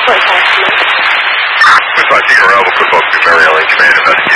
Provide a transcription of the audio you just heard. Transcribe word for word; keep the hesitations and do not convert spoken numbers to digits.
Report Testament. Good five, Sierra Alpha, Football, Mary Ellen, Command,